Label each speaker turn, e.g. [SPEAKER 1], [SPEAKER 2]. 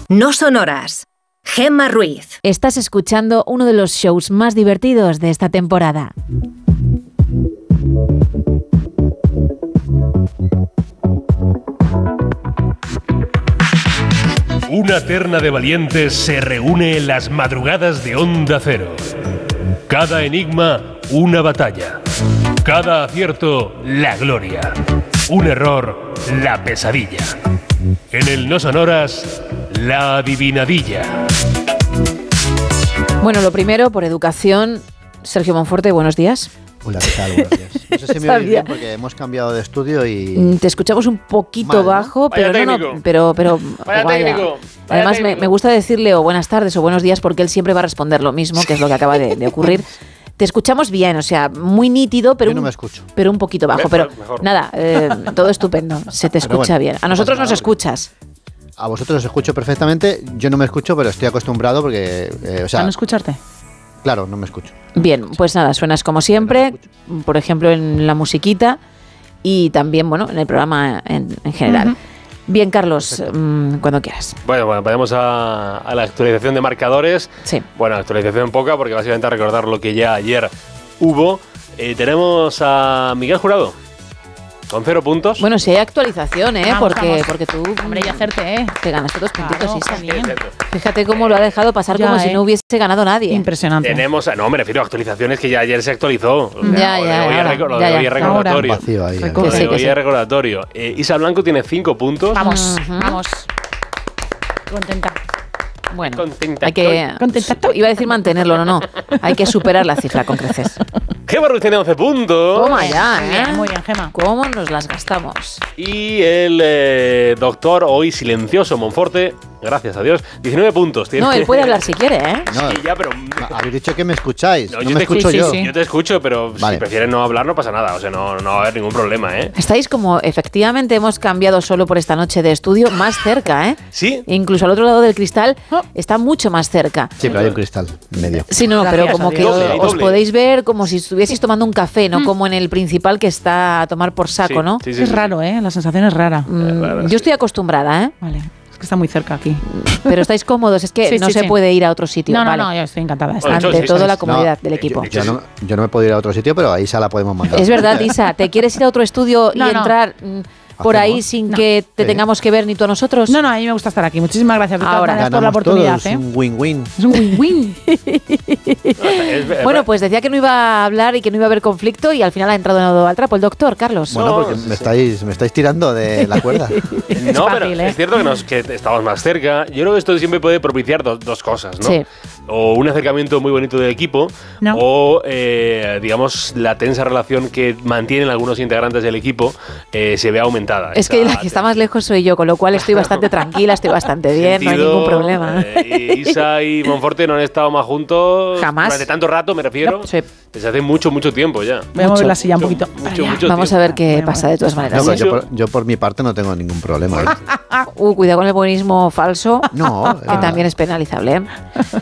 [SPEAKER 1] No Sonoras. Gemma Ruiz.
[SPEAKER 2] Estás escuchando uno de los shows más divertidos de esta temporada.
[SPEAKER 3] Una terna de valientes se reúne en las madrugadas de Onda Cero. Cada enigma, una batalla. Cada acierto, la gloria. Un error, la pesadilla. En el No Sonoras, la adivinadilla.
[SPEAKER 2] Bueno, lo primero, por educación, Sergio Monforte, buenos días.
[SPEAKER 4] Hola, ¿qué tal? Buenos días. No sé si me oís bien porque hemos cambiado de estudio y...
[SPEAKER 2] Te escuchamos un poquito
[SPEAKER 4] mal, ¿no?
[SPEAKER 2] bajo, pero pero
[SPEAKER 5] Vaya técnico.
[SPEAKER 2] Además, me gusta decirle o buenas tardes o buenos días porque él siempre va a responder lo mismo, que es lo que acaba de ocurrir. Te escuchamos bien, o sea, muy nítido, pero,
[SPEAKER 4] Yo no me escucho.
[SPEAKER 2] pero un poquito bajo. Pero
[SPEAKER 5] Mejor.
[SPEAKER 2] nada, todo estupendo. Se te escucha
[SPEAKER 4] bueno,
[SPEAKER 2] bien. A
[SPEAKER 4] no
[SPEAKER 2] nosotros
[SPEAKER 4] pasa
[SPEAKER 2] nos
[SPEAKER 4] nada,
[SPEAKER 2] escuchas.
[SPEAKER 4] A vosotros os escucho perfectamente, yo no me escucho, pero estoy acostumbrado porque...
[SPEAKER 6] ¿A no escucharte?
[SPEAKER 4] Claro, no me escucho.
[SPEAKER 2] Bien, pues nada, suenas como siempre, por ejemplo en la musiquita y también, bueno, en el programa en general. Bien, Carlos, cuando quieras.
[SPEAKER 5] Bueno, vayamos a la actualización de marcadores.
[SPEAKER 2] Sí.
[SPEAKER 5] Bueno, actualización poca, porque básicamente a recordar lo que ya ayer hubo. Tenemos a Miguel Jurado, con 0 puntos.
[SPEAKER 2] Bueno, si hay actualización,
[SPEAKER 6] Vamos,
[SPEAKER 2] porque,
[SPEAKER 6] vamos.
[SPEAKER 2] porque tú
[SPEAKER 6] Hombre, y hacerte,
[SPEAKER 2] te ganaste 2 puntitos,
[SPEAKER 6] Claro,
[SPEAKER 2] Isa.
[SPEAKER 6] qué bien.
[SPEAKER 2] Fíjate cómo lo ha dejado pasar
[SPEAKER 6] Ya,
[SPEAKER 2] como si no hubiese ganado nadie.
[SPEAKER 6] Impresionante.
[SPEAKER 5] Tenemos, no, me refiero a actualizaciones que ya ayer se actualizó.
[SPEAKER 2] Ya,
[SPEAKER 5] Lo de
[SPEAKER 2] ya,
[SPEAKER 5] hoy es
[SPEAKER 2] ahora,
[SPEAKER 5] lo
[SPEAKER 2] ya,
[SPEAKER 5] de hoy
[SPEAKER 2] ya.
[SPEAKER 5] es recordatorio.
[SPEAKER 4] Vacío ahí.
[SPEAKER 6] Que
[SPEAKER 5] Lo de
[SPEAKER 2] sí, que
[SPEAKER 5] hoy
[SPEAKER 2] sí.
[SPEAKER 5] es recordatorio. Isa Blanco tiene 5 puntos.
[SPEAKER 6] Vamos,
[SPEAKER 2] Ujú.
[SPEAKER 6] vamos. Contenta.
[SPEAKER 2] Bueno,
[SPEAKER 5] Contenta
[SPEAKER 2] hay que...
[SPEAKER 6] Contenta estoy.
[SPEAKER 2] Iba a decir mantenerlo, no. Hay que superar la cifra con creces.
[SPEAKER 5] Gemma Ruiz tiene 11 puntos.
[SPEAKER 2] Toma ya,
[SPEAKER 6] Muy bien, muy bien, Gemma.
[SPEAKER 2] ¿Cómo nos las gastamos?
[SPEAKER 5] Y el doctor, hoy silencioso, Monforte, gracias a Dios, 19 puntos. Tiene.
[SPEAKER 2] No, él puede hablar si quiere, ¿eh?
[SPEAKER 4] No,
[SPEAKER 5] Sí, ya, pero...
[SPEAKER 4] habéis dicho que me escucháis, no
[SPEAKER 5] yo
[SPEAKER 4] me
[SPEAKER 5] te
[SPEAKER 4] escucho
[SPEAKER 6] sí,
[SPEAKER 4] yo.
[SPEAKER 6] sí.
[SPEAKER 5] Yo te escucho, pero
[SPEAKER 4] Vale.
[SPEAKER 5] si prefieres no hablar no pasa nada. O sea, no va a haber ningún problema, ¿eh?
[SPEAKER 2] Estáis como, efectivamente, hemos cambiado solo por esta noche de estudio más cerca, ¿eh?
[SPEAKER 5] ¿Sí?
[SPEAKER 2] Incluso al otro lado del cristal está mucho más cerca.
[SPEAKER 4] Sí, pero hay un cristal en medio.
[SPEAKER 2] Sí, no,
[SPEAKER 6] Gracias
[SPEAKER 2] pero como
[SPEAKER 6] a
[SPEAKER 2] que
[SPEAKER 6] Dios.
[SPEAKER 5] Doble,
[SPEAKER 2] os
[SPEAKER 5] doble.
[SPEAKER 2] podéis ver como si estuvieseis tomando un café, no como en el principal que está a tomar por saco,
[SPEAKER 5] Sí,
[SPEAKER 2] ¿no?
[SPEAKER 5] sí, sí,
[SPEAKER 6] Es
[SPEAKER 5] sí.
[SPEAKER 6] raro, ¿eh? La sensación es rara.
[SPEAKER 5] Raro, sí.
[SPEAKER 2] Yo estoy acostumbrada, ¿eh?
[SPEAKER 6] Vale. Es que está muy cerca aquí.
[SPEAKER 2] Pero estáis cómodos, es que
[SPEAKER 6] Sí,
[SPEAKER 2] no
[SPEAKER 6] sí,
[SPEAKER 2] se
[SPEAKER 6] sí.
[SPEAKER 2] puede ir a otro sitio.
[SPEAKER 6] No,
[SPEAKER 2] vale.
[SPEAKER 6] no, yo estoy encantada. de estar
[SPEAKER 5] Ocho,
[SPEAKER 2] Ante
[SPEAKER 5] seis,
[SPEAKER 2] todo
[SPEAKER 5] seis.
[SPEAKER 2] la comodidad
[SPEAKER 4] No,
[SPEAKER 2] del equipo.
[SPEAKER 4] Yo no me puedo ir a otro sitio, pero a Isa la podemos mandar.
[SPEAKER 2] Es verdad, Isa, ¿te quieres ir a otro estudio y
[SPEAKER 6] No, no.
[SPEAKER 2] entrar por ahí
[SPEAKER 4] ¿Hacemos?
[SPEAKER 2] sin
[SPEAKER 6] No.
[SPEAKER 2] que te
[SPEAKER 4] Sí.
[SPEAKER 2] tengamos que ver ni tú a nosotros?
[SPEAKER 6] No, a mí me gusta estar aquí. Muchísimas gracias de todas
[SPEAKER 2] Ahora.
[SPEAKER 6] maneras por la
[SPEAKER 4] Ganamos
[SPEAKER 6] oportunidad,
[SPEAKER 4] todos,
[SPEAKER 6] ¿eh?
[SPEAKER 4] un win-win.
[SPEAKER 6] Es un win-win.
[SPEAKER 2] Bueno, pues decía que no iba a hablar y que no iba a haber conflicto y al final ha entrado al trapo el doctor, Carlos.
[SPEAKER 4] Bueno, porque
[SPEAKER 5] sí,
[SPEAKER 4] me estáis tirando de la cuerda.
[SPEAKER 5] No,
[SPEAKER 6] fácil,
[SPEAKER 5] pero
[SPEAKER 6] ¿eh?
[SPEAKER 5] es cierto que estamos más cerca. Yo creo que esto siempre puede propiciar dos cosas, ¿no?
[SPEAKER 2] Sí.
[SPEAKER 5] O un acercamiento muy bonito del equipo,
[SPEAKER 6] No.
[SPEAKER 5] o, digamos, la tensa relación que mantienen algunos integrantes del equipo se ve aumentada.
[SPEAKER 2] Es que la que está más lejos soy yo, con lo cual estoy bastante tranquila, estoy bastante bien, no hay ningún problema.
[SPEAKER 5] Isa y Monforte no han estado más juntos
[SPEAKER 2] Jamás.
[SPEAKER 5] durante tanto rato, me refiero.
[SPEAKER 2] Sí.
[SPEAKER 5] Desde hace mucho tiempo ya.
[SPEAKER 6] Voy a mover la silla un poquito.
[SPEAKER 5] Mucho
[SPEAKER 2] Vamos a
[SPEAKER 5] tiempo.
[SPEAKER 2] ver qué
[SPEAKER 6] Bueno,
[SPEAKER 2] pasa de todas maneras.
[SPEAKER 4] No,
[SPEAKER 2] ¿eh?
[SPEAKER 4] pero yo por mi parte no tengo ningún problema. ¿eh?
[SPEAKER 2] Cuidado con el buenismo falso,
[SPEAKER 4] No,
[SPEAKER 2] que también es penalizable. ¿eh?